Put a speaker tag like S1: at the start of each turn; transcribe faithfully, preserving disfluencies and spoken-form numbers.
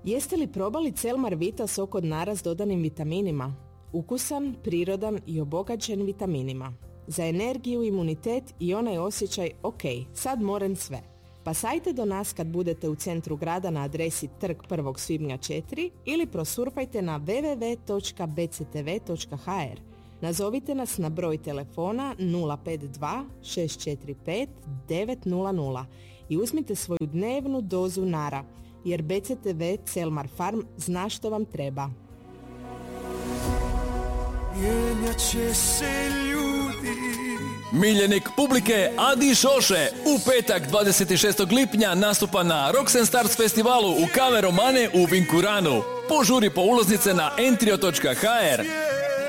S1: Jeste li probali Celmar Vita sok od nara s dodanim vitaminima? Ukusan, prirodan i obogaćen vitaminima. Za energiju, imunitet i onaj osjećaj ok, sad moram sve. Pa sajte do nas kad budete u centru grada na adresi Trg prvog svibnja četiri ili prosurfajte na w w w točka b c t v točka h r. Nazovite nas na broj telefona nula pet dva šest četiri pet devet nula nula i uzmite svoju dnevnu dozu nara, jer B C T V Celmar Farm zna što vam treba.
S2: Mijenjat će se ljudi.
S3: Miljenik publike Adi Šoše u petak dvadeset šestog lipnja nastupa na Rocks and Stars festivalu u Kave Romane u Vinkuranu. Požuri po ulaznice na entrio točka h r.